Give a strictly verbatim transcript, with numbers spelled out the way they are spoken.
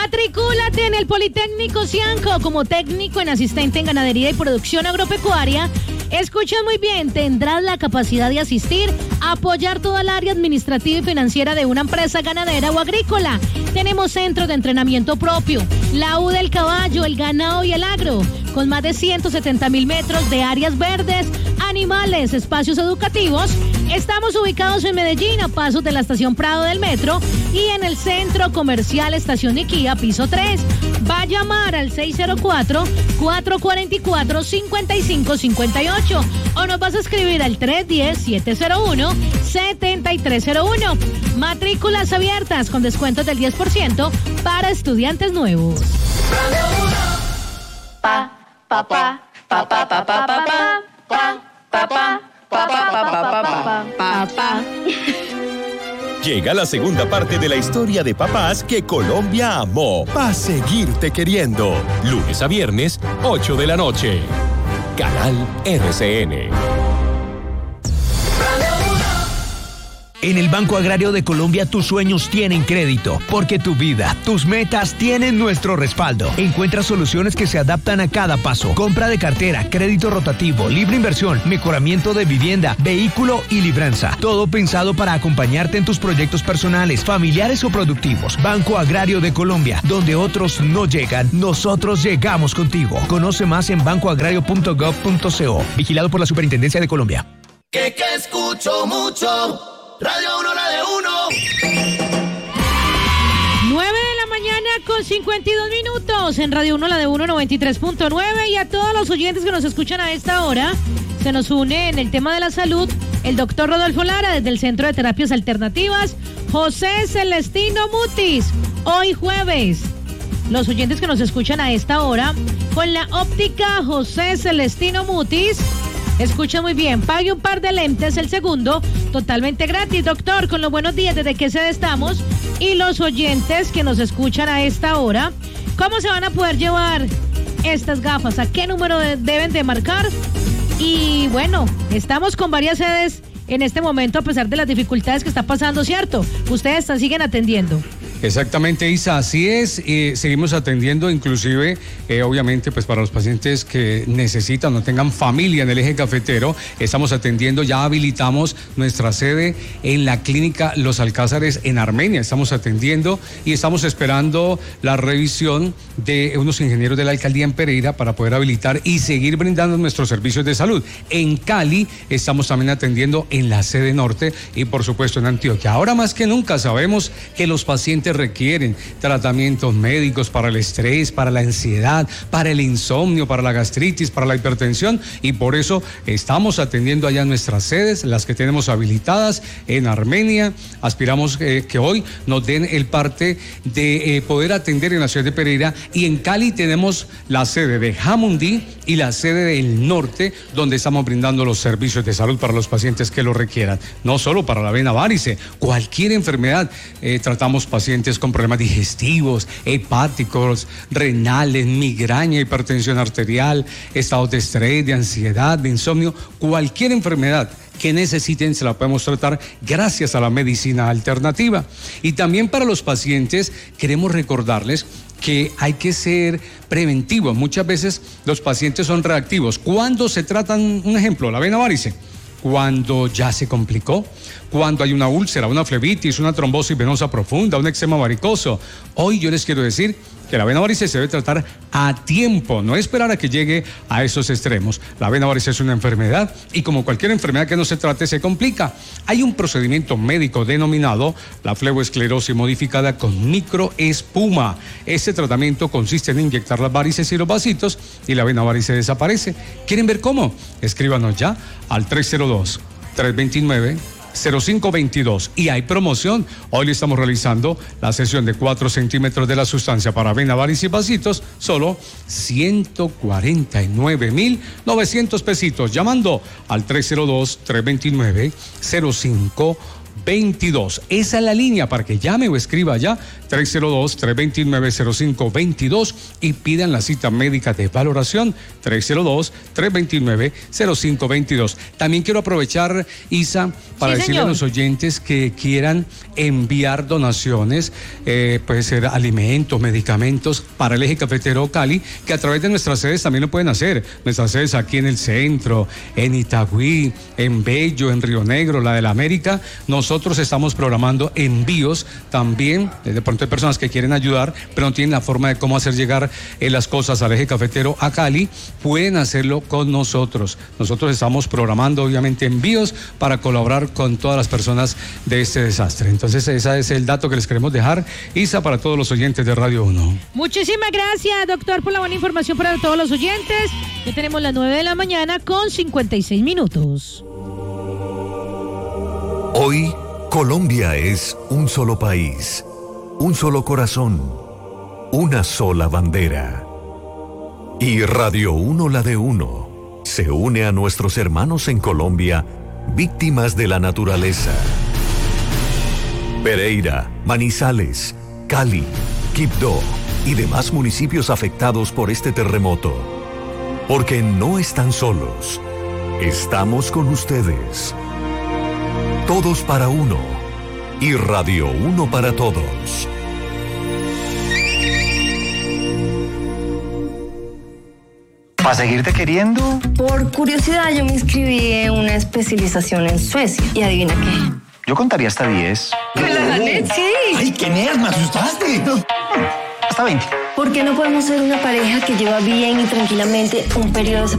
Matricúlate en el Politécnico Cianco como técnico en asistente en ganadería y producción agropecuaria. Escuchas muy bien, tendrás la capacidad de asistir, apoyar toda el área administrativa y financiera de una empresa ganadera o agrícola. Tenemos centros de entrenamiento propio, la U del caballo, el ganado y el agro, con más de ciento setenta mil metros de áreas verdes, animales, espacios educativos. Estamos ubicados en Medellín, a pasos de la estación Prado del metro, y en el centro comercial Estación Iquía, piso tres. Va a llamar al seis cero cuatro, cuatro cuatro cuatro, cinco cinco cinco ocho o nos vas a escribir al tres uno cero, siete cero uno, siete tres cero uno. Matrículas abiertas con descuentos del diez por ciento para estudiantes nuevos. Pa, pa, pa, pa, pa, pa, pa, pa, pa, pa, pa, pa, pa, pa, pa. Llega la segunda parte de la historia de papás que Colombia amó para seguirte queriendo. Lunes a viernes, ocho de la noche. Canal R C N. En el Banco Agrario de Colombia tus sueños tienen crédito, porque tu vida, tus metas tienen nuestro respaldo. Encuentra soluciones que se adaptan a cada paso. Compra de cartera, crédito rotativo, libre inversión, mejoramiento de vivienda, vehículo y libranza. Todo pensado para acompañarte en tus proyectos personales, familiares o productivos. Banco Agrario de Colombia, donde otros no llegan, nosotros llegamos contigo. Conoce más en banco agrario punto gov punto co. Vigilado por la Superintendencia de Colombia. Que que escucho mucho. Radio uno, la de uno. nueve de la mañana con cincuenta y dos minutos en Radio uno, la de uno, noventa y tres punto nueve. Y a todos los oyentes que nos escuchan a esta hora, se nos une en el tema de la salud el doctor Rodolfo Lara desde el Centro de Terapias Alternativas, José Celestino Mutis. Hoy jueves, los oyentes que nos escuchan a esta hora, con la óptica José Celestino Mutis, escucha muy bien, pague un par de lentes, el segundo, totalmente gratis, doctor, con los buenos días, desde qué sede estamos, y los oyentes que nos escuchan a esta hora, ¿cómo se van a poder llevar estas gafas? ¿A qué número de, deben de marcar? Y bueno, estamos con varias sedes en este momento, a pesar de las dificultades que está pasando, ¿cierto? Ustedes siguen atendiendo. Exactamente, Isa, así es, eh, seguimos atendiendo, inclusive, eh, obviamente, pues para los pacientes que necesitan o tengan familia en el eje cafetero, estamos atendiendo, ya habilitamos nuestra sede en la clínica Los Alcázares en Armenia, estamos atendiendo y estamos esperando la revisión de unos ingenieros de la alcaldía en Pereira para poder habilitar y seguir brindando nuestros servicios de salud. En Cali estamos también atendiendo en la sede norte y por supuesto en Antioquia. Ahora más que nunca sabemos que los pacientes requieren tratamientos médicos para el estrés, para la ansiedad, para el insomnio, para la gastritis, para la hipertensión, y por eso estamos atendiendo allá nuestras sedes, las que tenemos habilitadas en Armenia. Aspiramos eh, que hoy nos den el parte de eh, poder atender en la ciudad de Pereira, y en Cali tenemos la sede de Jamundí y la sede del norte, donde estamos brindando los servicios de salud para los pacientes que lo requieran, no solo para la vena varice, cualquier enfermedad. Eh, tratamos pacientes con problemas digestivos, hepáticos, renales, migraña, hipertensión arterial, estados de estrés, de ansiedad, de insomnio, cualquier enfermedad que necesiten se la podemos tratar gracias a la medicina alternativa. Y también para los pacientes queremos recordarles que hay que ser preventivos. Muchas veces los pacientes son reactivos. ¿Cuándo se tratan, un ejemplo, la vena varice? Cuando ya se complicó, cuando hay una úlcera, una flebitis, una trombosis venosa profunda, un eczema varicoso. Hoy yo les quiero decir que la vena varice se debe tratar a tiempo, no esperar a que llegue a esos extremos. La vena varice es una enfermedad y como cualquier enfermedad que no se trate se complica. Hay un procedimiento médico denominado la fleboesclerosis modificada con microespuma. Este tratamiento consiste en inyectar las varices y los vasitos y la vena varice desaparece. ¿Quieren ver cómo? Escríbanos ya al tres cero dos, tres dos nueve, cero cinco dos dos. Y hay promoción. Hoy le estamos realizando la sesión de cuatro centímetros de la sustancia para vena, varice y vasitos, solo ciento cuarenta y nueve mil novecientos pesitos. Llamando al tres cero dos, tres dos nueve, cero cinco veintidós. Esa es la línea para que llame o escriba ya, tres cero dos, tres dos nueve, cero cinco dos dos, y pidan la cita médica de valoración, tres cero dos, tres dos nueve, cero cinco dos dos. También quiero aprovechar, Isa, para sí, decirle señor. a los oyentes que quieran enviar donaciones, eh, puede ser alimentos, medicamentos para el eje cafetero Cali, que a través de nuestras sedes también lo pueden hacer. Nuestras sedes aquí en el centro, en Itagüí, en Bello, en Río Negro, la de la América. Nosotros estamos programando envíos también. De pronto hay personas que quieren ayudar, pero no tienen la forma de cómo hacer llegar eh, las cosas al eje cafetero a Cali. Pueden hacerlo con nosotros. Nosotros estamos programando, obviamente, envíos para colaborar con todas las personas de este desastre. Entonces, ese es el dato que les queremos dejar, Isa, para todos los oyentes de Radio uno. Muchísimas gracias, doctor, por la buena información para todos los oyentes. Ya tenemos las nueve de la mañana con cincuenta y seis minutos. Hoy, Colombia es un solo país, un solo corazón, una sola bandera. Y Radio uno, la de uno, se une a nuestros hermanos en Colombia, víctimas de la naturaleza. Pereira, Manizales, Cali, Quibdó y demás municipios afectados por este terremoto. Porque no están solos, estamos con ustedes. Todos para uno y Radio uno para todos. ¿Para seguirte queriendo? Por curiosidad, yo me inscribí en una especialización en Suecia. Y adivina qué. Yo contaría hasta diez. ¿Me la gané? Sí. ¡Ay, qué nerd! ¡Me asustaste! Hasta veinte. ¿Por qué no podemos ser una pareja que lleva bien y tranquilamente un periodo de